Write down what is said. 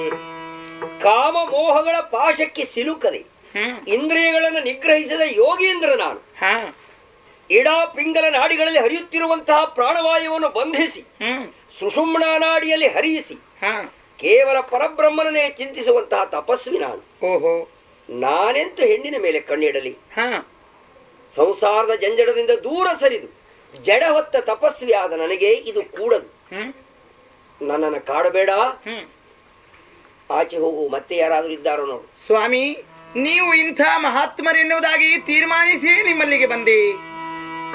ಕಾಮ ಮೋಹಗಳ ಪಾಶಕ್ಕೆ ಸಿಲುಕದೆ ಇಂದ್ರಿಯಗಳನ್ನು ನಿಗ್ರಹಿಸಿದ ಯೋಗೀಂದ್ರ ನಾನು. ಇಡಾ ಪಿಂಗಲ ನಾಡಿಗಳಲ್ಲಿ ಹರಿಯುತ್ತಿರುವಂತಹ ಪ್ರಾಣವಾಯುವನ್ನು ಬಂಧಿಸಿ ಸುಷುಮ್ನ ನಾಡಿಯಲ್ಲಿ ಹರಿಯಿಸಿ ಕೇವಲ ಪರಬ್ರಹ್ಮನೇ ಚಿಂತಿಸುವಂತಹ ತಪಸ್ವಿ ನಾನು. ನಾನೆಂತೂ ಹೆಣ್ಣಿನ ಮೇಲೆ ಕಣ್ಣಿಡಲಿ? ಸಂಸಾರದ ಜಂಜಡದಿಂದ ದೂರ ಸರಿದು ಜಡ ಹೊತ್ತ ತಪಸ್ವಿ ಆದ ನನಗೆ ಇದು ಕೂಡದು. ನನ್ನನ್ನು ಕಾಡಬೇಡ, ಆಚೆ ಹೋಗು. ಮತ್ತೆ ಯಾರಾದ್ರೂ ಇದ್ದಾರೋ ನೋಡು. ಸ್ವಾಮಿ, ನೀವು ಇಂಥ ಮಹಾತ್ಮರೆನ್ನುವುದಾಗಿ ತೀರ್ಮಾನಿಸಿ ನಿಮ್ಮಲ್ಲಿಗೆ ಬಂದೆ.